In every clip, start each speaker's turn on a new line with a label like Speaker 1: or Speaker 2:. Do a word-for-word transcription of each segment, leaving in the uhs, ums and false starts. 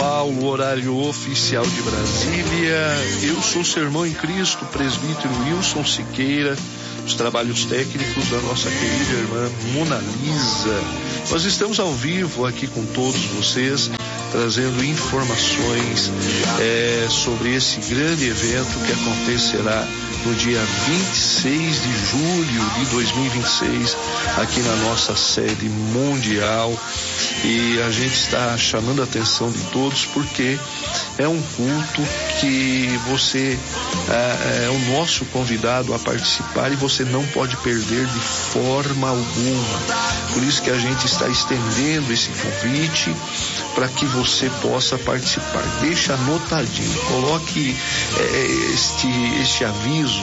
Speaker 1: Paulo, horário oficial de Brasília. Eu sou o seu irmão em Cristo, presbítero Wilson Siqueira, os trabalhos técnicos da nossa querida irmã Mona Lisa. Nós estamos ao vivo aqui com todos vocês, trazendo informações é, sobre esse grande evento que acontecerá no dia vinte e seis de julho de dois mil e vinte e seis, aqui na nossa sede mundial. E a gente está chamando a atenção de todos porque é um culto que você é, é o nosso convidado a participar e você não pode perder de forma alguma. Por isso que a gente está estendendo esse convite para que você possa participar. Deixa anotadinho, coloque é, este, este aviso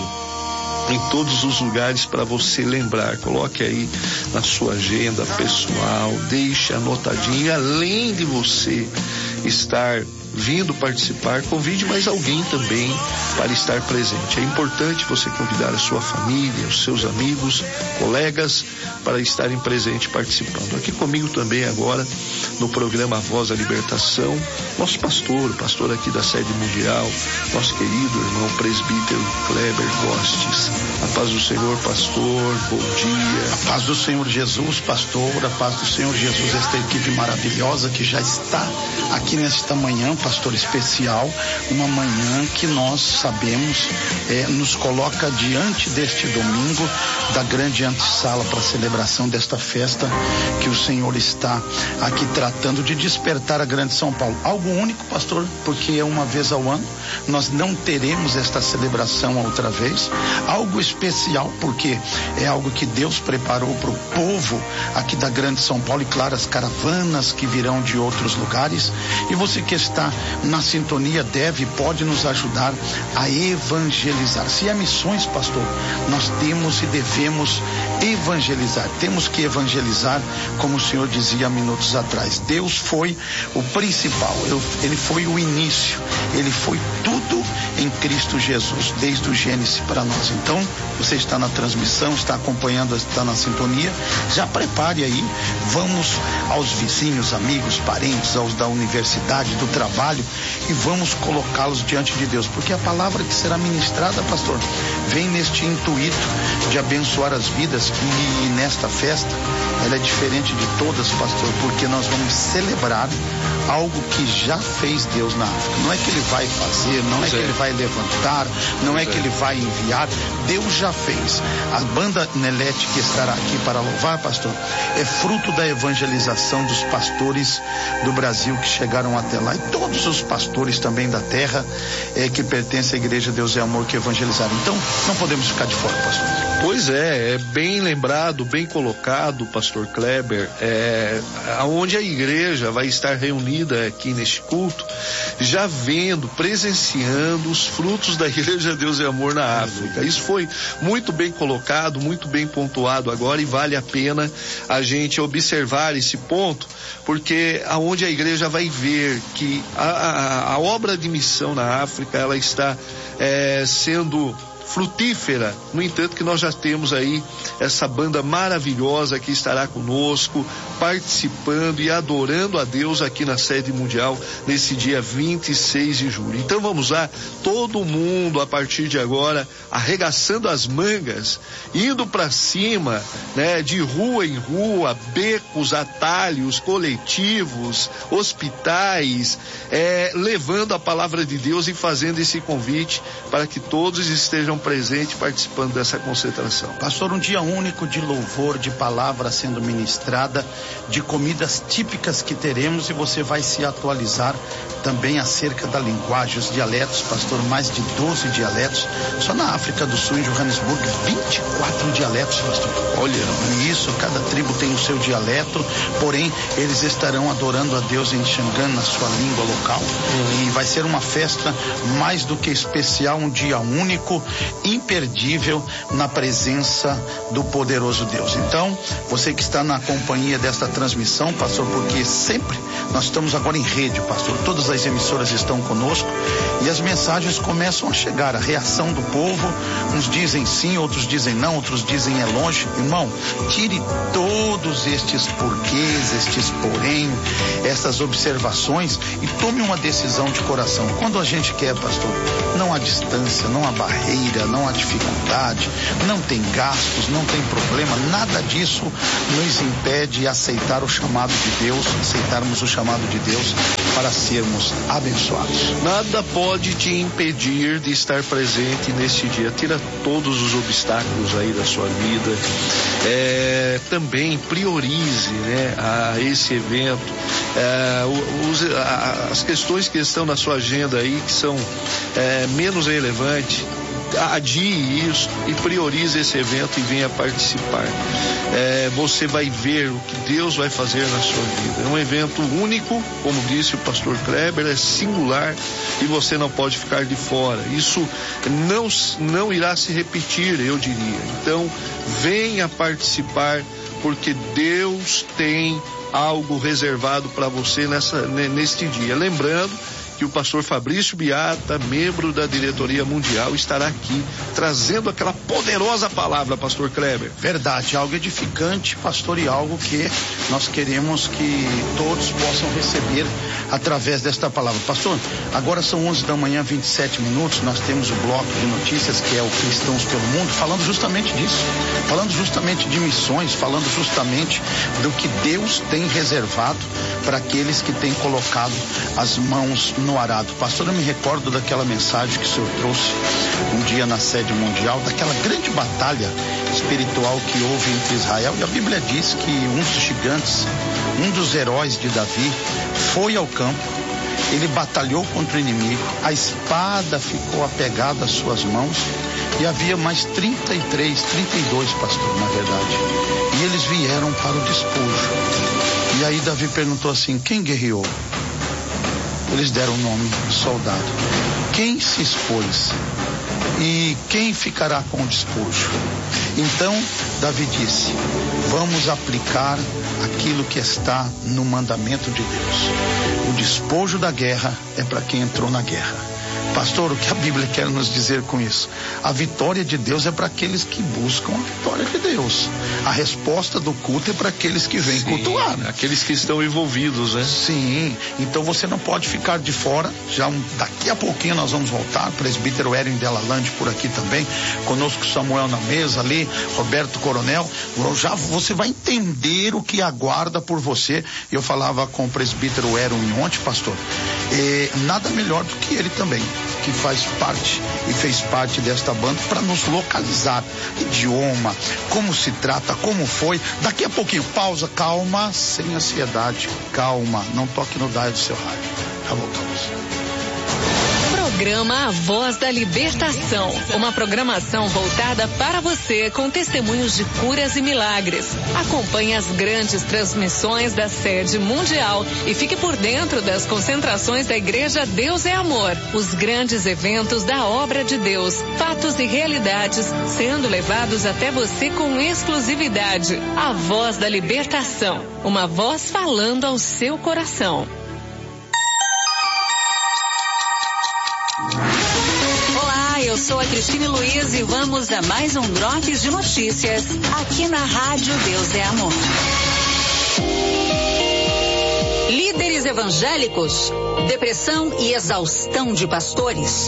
Speaker 1: em todos os lugares para você lembrar. Coloque aí na sua agenda pessoal, deixe anotadinho. Além de você estar vindo participar, convide mais alguém também para estar presente. É importante você convidar a sua família, os seus amigos, colegas, para estarem presentes participando. Aqui comigo também agora, no programa Voz da Libertação, nosso pastor, o pastor aqui da sede mundial, nosso querido irmão presbítero Kleber Gostes. A paz do Senhor, pastor, bom dia.
Speaker 2: A paz do Senhor Jesus, pastor, a paz do Senhor Jesus, esta equipe maravilhosa que já está aqui nesta manhã, pastor, especial, uma manhã que nós sabemos é, nos coloca diante deste domingo da grande antessala para a celebração desta festa que o Senhor está aqui tratando de despertar a grande São Paulo. Algo único, pastor, porque é uma vez ao ano, nós não teremos esta celebração outra vez. Algo especial, porque é algo que Deus preparou para o povo aqui da grande São Paulo, e claro, as caravanas que virão de outros lugares. E você que está na sintonia deve e pode nos ajudar a evangelizar. Se há missões, pastor, nós temos e devemos evangelizar. Temos que evangelizar, como o Senhor dizia há minutos atrás. Deus foi o principal, Ele foi o início, Ele foi tudo em Cristo Jesus, desde o Gênesis para nós. Então, você está na transmissão, está acompanhando, está na sintonia, já prepare aí, vamos aos vizinhos, amigos, parentes, aos da universidade, do trabalho, e vamos colocá-los diante de Deus, porque a palavra que será ministrada, pastor, vem neste intuito de abençoar as vidas. E nesta festa, ela é diferente de todas, pastor, porque nós vamos celebrar algo que já fez Deus na África. Não é que Ele vai fazer, não é que Ele vai levantar, não é que Ele vai enviar, Deus já fez. A banda Nelete que estará aqui para louvar, pastor, é fruto da evangelização dos pastores do Brasil que chegaram até lá, e todos os pastores também da terra é, que pertencem à Igreja Deus é Amor, que evangelizaram. Então, não podemos ficar de fora, pastor.
Speaker 1: Pois é, é bem lembrado, bem colocado, pastor Kleber, é, onde a igreja vai estar reunida aqui neste culto, já vendo, presenciando os frutos da Igreja Deus e Amor na África. Isso foi muito bem colocado, muito bem pontuado agora, e vale a pena a gente observar esse ponto, porque aonde a igreja vai ver que a, a, a obra de missão na África, ela está é, sendo frutífera. No entanto, que nós já temos aí essa banda maravilhosa que estará conosco, participando e adorando a Deus aqui na sede mundial nesse dia vinte e seis de julho. Então vamos lá, todo mundo a partir de agora arregaçando as mangas, indo para cima, né, de rua em rua, becos, atalhos, coletivos, hospitais, é, levando a palavra de Deus e fazendo esse convite para que todos estejam presente participando dessa concentração.
Speaker 2: Pastor, um dia único de louvor, de palavra sendo ministrada, de comidas típicas que teremos, e você vai se atualizar também acerca da linguagem, os dialetos, pastor, mais de doze dialetos, só na África do Sul, em Johannesburg, vinte e quatro dialetos, pastor. Olha, isso, cada tribo tem o seu dialeto, porém, eles estarão adorando a Deus em Xangã, na sua língua local, uhum. E vai ser uma festa mais do que especial, um dia único, imperdível na presença do poderoso Deus. Então, você que está na companhia desta transmissão, pastor, porque sempre nós estamos agora em rede, pastor, todas as emissoras estão conosco e as mensagens começam a chegar, a reação do povo, uns dizem sim, outros dizem não, outros dizem é longe. Irmão, tire todos estes porquês, estes porém, essas observações e tome uma decisão de coração. Quando a gente quer, pastor, não há distância, não há barreira, não há dificuldade, não tem gastos, não tem problema, nada disso nos impede de aceitar o chamado de Deus, aceitarmos o chamado de Deus para sermos abençoados.
Speaker 1: Nada pode te impedir de estar presente neste dia. Tira todos os obstáculos aí da sua vida. É, também priorize, né, a esse evento. É, os, a, as questões que estão na sua agenda aí, que são é, menos relevantes, adie isso e priorize esse evento e venha participar. É, você vai ver o que Deus vai fazer na sua vida. É um evento único, como disse o pastor Kleber, é singular e você não pode ficar de fora. Isso não, não irá se repetir, eu diria. Então, venha participar, porque Deus tem algo reservado para você nessa, neste dia. Lembrando que o pastor Fabrício Biata, membro da diretoria mundial, estará aqui trazendo aquela poderosa palavra, pastor Kleber.
Speaker 2: Verdade, algo edificante, pastor, e algo que nós queremos que todos possam receber através desta palavra. Pastor, agora são onze da manhã, vinte e sete minutos, nós temos o bloco de notícias que é o Cristãos pelo Mundo, falando justamente disso, falando justamente de missões, falando justamente do que Deus tem reservado para aqueles que têm colocado as mãos no arado. Pastor, eu me recordo daquela mensagem que o senhor trouxe um dia na sede mundial, daquela grande batalha espiritual que houve entre Israel, e a Bíblia diz que um dos gigantes, um dos heróis de Davi, foi ao campo, ele batalhou contra o inimigo, a espada ficou apegada às suas mãos, e havia mais trinta e três, trinta e dois, pastor, na verdade, e eles vieram para o despojo. E aí Davi perguntou assim: quem guerreou? Eles deram o nome soldado. Quem se expôs? E quem ficará com o despojo? Então Davi disse: vamos aplicar aquilo que está no mandamento de Deus. O despojo da guerra é para quem entrou na guerra. Pastor, o que a Bíblia quer nos dizer com isso? A vitória de Deus é para aqueles que buscam a vitória de Deus. A resposta do culto é para aqueles que vêm
Speaker 1: Sim,
Speaker 2: cultuar.
Speaker 1: Aqueles que estão envolvidos, né?
Speaker 2: Sim, então você não pode ficar de fora. Já um, daqui a pouquinho nós vamos voltar. Presbítero Erin Delalande por aqui também. Conosco Samuel na mesa ali, Roberto Coronel. Já você vai entender o que aguarda por você. Eu falava com o presbítero Erin ontem, pastor. E nada melhor do que ele também, que faz parte e fez parte desta banda, para nos localizar. Idioma, como se trata, como foi. Daqui a pouquinho, pausa, calma, sem ansiedade, calma, não toque no dial do seu rádio. Já voltamos.
Speaker 3: Programa A Voz da Libertação, uma programação voltada para você com testemunhos de curas e milagres. Acompanhe as grandes transmissões da sede mundial e fique por dentro das concentrações da Igreja Deus é Amor, os grandes eventos da obra de Deus, fatos e realidades sendo levados até você com exclusividade. A Voz da Libertação, uma voz falando ao seu coração. Eu sou a Cristine Luiz e vamos a mais um Drops de Notícias aqui na Rádio Deus é Amor. Líderes evangélicos, depressão e exaustão de pastores.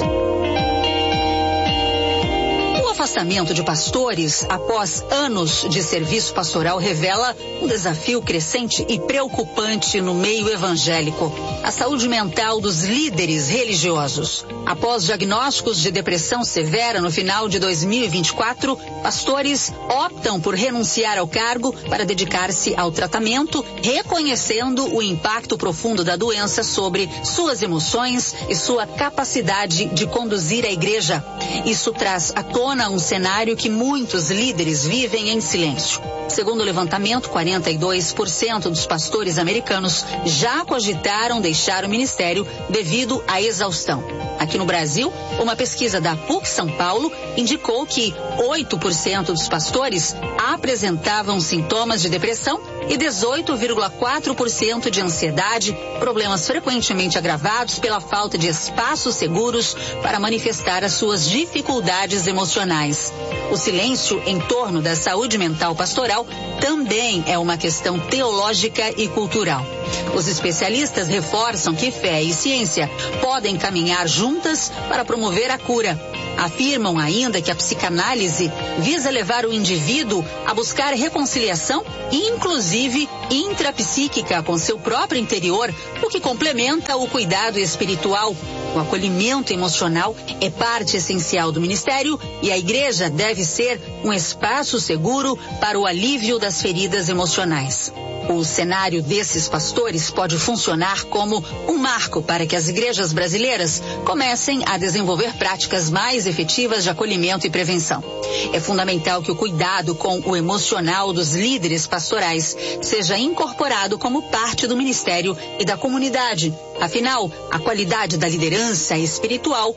Speaker 3: O afastamento de pastores após anos de serviço pastoral revela um desafio crescente e preocupante no meio evangélico: a saúde mental dos líderes religiosos. Após diagnósticos de depressão severa no final de dois mil e vinte e quatro, pastores optam por renunciar ao cargo para dedicar-se ao tratamento, reconhecendo o impacto profundo da doença sobre suas emoções e sua capacidade de conduzir a igreja. Isso traz à tona
Speaker 4: um cenário que muitos líderes vivem em silêncio. Segundo o levantamento, quarenta e dois por cento dos pastores americanos já cogitaram deixar o ministério devido à exaustão. Aqui no Brasil, uma pesquisa da P U C São Paulo indicou que oito por cento dos pastores apresentavam sintomas de depressão e dezoito vírgula quatro por cento de ansiedade, problemas frequentemente agravados pela falta de espaços seguros para manifestar as suas dificuldades emocionais. O silêncio em torno da saúde mental pastoral também é uma questão teológica e cultural. Os especialistas reforçam que fé e ciência podem caminhar juntas para promover a cura. Afirmam ainda que a psicanálise visa levar o indivíduo a buscar reconciliação, inclusive intrapsíquica, com seu próprio interior, o que complementa o cuidado espiritual. O acolhimento emocional é parte essencial do ministério e a igreja deve ser um espaço seguro para o alívio das feridas emocionais. O cenário desses pastores pode funcionar como um marco para que as igrejas brasileiras comecem a desenvolver práticas mais efetivas de acolhimento e prevenção. É fundamental que o cuidado com o emocional dos líderes pastorais seja incorporado como parte do ministério e da comunidade. Afinal, a qualidade da liderança espiritual